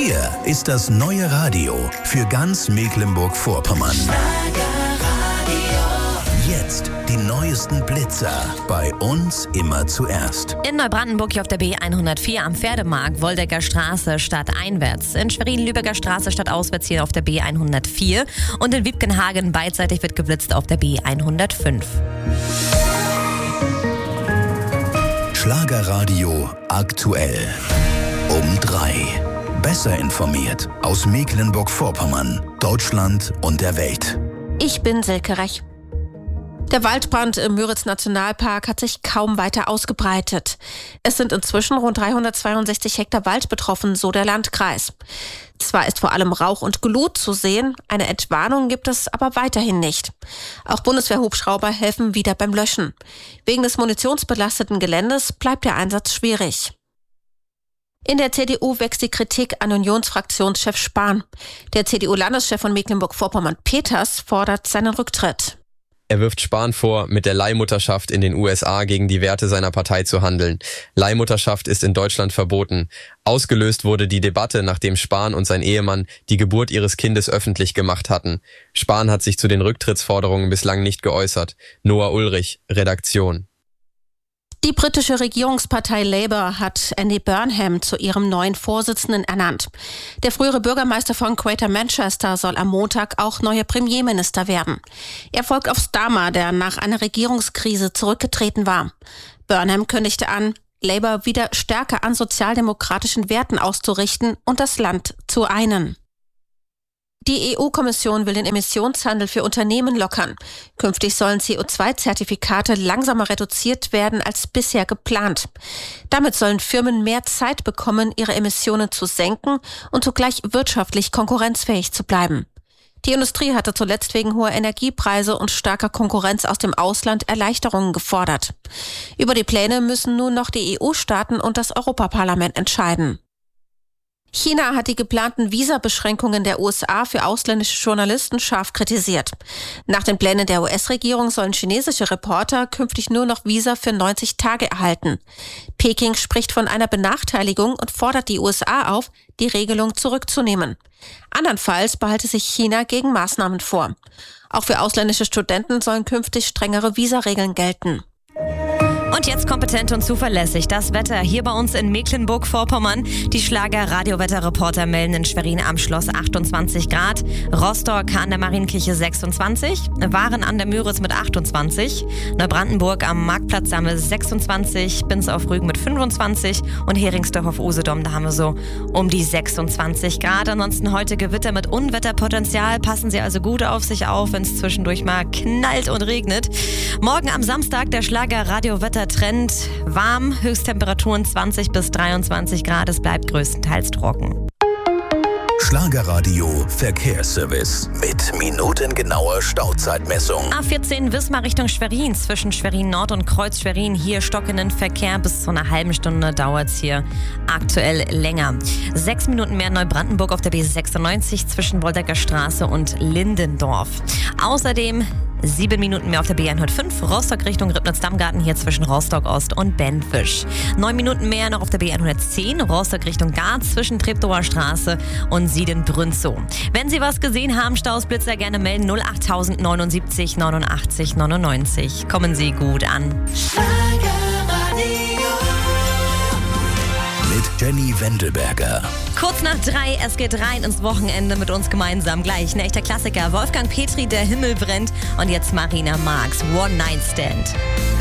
Hier ist das neue Radio für ganz Mecklenburg-Vorpommern. Jetzt die neuesten Blitzer. Bei uns immer zuerst. In Neubrandenburg hier auf der B104 am Pferdemarkt, Woldecker Straße stadteinwärts. In Schwerin Lübecker Straße stadtauswärts hier auf der B104. Und in Wiebkenhagen beidseitig wird geblitzt auf der B105. Schlagerradio aktuell. Um 3. Besser informiert aus Mecklenburg-Vorpommern, Deutschland und der Welt. Ich bin Silke Rech. Der Waldbrand im Müritz-Nationalpark hat sich kaum weiter ausgebreitet. Es sind inzwischen rund 362 Hektar Wald betroffen, so der Landkreis. Zwar ist vor allem Rauch und Glut zu sehen, eine Entwarnung gibt es aber weiterhin nicht. Auch Bundeswehrhubschrauber helfen wieder beim Löschen. Wegen des munitionsbelasteten Geländes bleibt der Einsatz schwierig. In der CDU wächst die Kritik an Unionsfraktionschef Spahn. Der CDU-Landeschef von Mecklenburg-Vorpommern Peters fordert seinen Rücktritt. Er wirft Spahn vor, mit der Leihmutterschaft in den USA gegen die Werte seiner Partei zu handeln. Leihmutterschaft ist in Deutschland verboten. Ausgelöst wurde die Debatte, nachdem Spahn und sein Ehemann die Geburt ihres Kindes öffentlich gemacht hatten. Spahn hat sich zu den Rücktrittsforderungen bislang nicht geäußert. Noah Ulrich, Redaktion. Die britische Regierungspartei Labour hat Andy Burnham zu ihrem neuen Vorsitzenden ernannt. Der frühere Bürgermeister von Greater Manchester soll am Montag auch neuer Premierminister werden. Er folgt auf Starmer, der nach einer Regierungskrise zurückgetreten war. Burnham kündigte an, Labour wieder stärker an sozialdemokratischen Werten auszurichten und das Land zu einen. Die EU-Kommission will den Emissionshandel für Unternehmen lockern. Künftig sollen CO2-Zertifikate langsamer reduziert werden als bisher geplant. Damit sollen Firmen mehr Zeit bekommen, ihre Emissionen zu senken und zugleich wirtschaftlich konkurrenzfähig zu bleiben. Die Industrie hatte zuletzt wegen hoher Energiepreise und starker Konkurrenz aus dem Ausland Erleichterungen gefordert. Über die Pläne müssen nun noch die EU-Staaten und das Europaparlament entscheiden. China hat die geplanten Visabeschränkungen der USA für ausländische Journalisten scharf kritisiert. Nach den Plänen der US-Regierung sollen chinesische Reporter künftig nur noch Visa für 90 Tage erhalten. Peking spricht von einer Benachteiligung und fordert die USA auf, die Regelung zurückzunehmen. Andernfalls behalte sich China Gegenmaßnahmen vor. Auch für ausländische Studenten sollen künftig strengere Visaregeln gelten. Und jetzt kompetent und zuverlässig das Wetter hier bei uns in Mecklenburg-Vorpommern. Die Schlager-Radio-Wetterreporter melden in Schwerin am Schloss 28 Grad, Rostock an der Marienkirche 26, Waren an der Müritz mit 28, Neubrandenburg am Marktplatz haben wir 26, Binz auf Rügen mit 25 und Heringsdorf auf Usedom, da haben wir so um die 26 Grad. Ansonsten heute Gewitter mit Unwetterpotenzial. Passen Sie also gut auf sich auf, wenn es zwischendurch mal knallt und regnet. Morgen am Samstag der Schlager-Radio-Wetter Trend warm, Höchsttemperaturen 20 bis 23 Grad, es bleibt größtenteils trocken. Schlagerradio Verkehrsservice mit minutengenauer Stauzeitmessung. A14 Wismar Richtung Schwerin, zwischen Schwerin Nord und Kreuz Schwerin. Hier stockenden Verkehr, bis zu einer halben Stunde dauert es hier aktuell länger. 6 Minuten mehr Neubrandenburg auf der B96 zwischen Woldecker Straße und Lindendorf. Außerdem 7 Minuten mehr auf der B105, Rostock Richtung Ribnitz-Dammgarten, hier zwischen Rostock Ost und Benfisch. 9 Minuten mehr noch auf der B110, Rostock Richtung Garz zwischen Treptower Straße und Sieden-Brünzow. Wenn Sie was gesehen haben, Staus, Blitzer, gerne melden 08000 79 89 99. Kommen Sie gut an. Mit Jenny Wendelberger. Kurz nach 3, es geht rein ins Wochenende mit uns gemeinsam. Gleich ein echter Klassiker. Wolfgang Petri, Der Himmel brennt. Und jetzt Marina Marx, One Night Stand.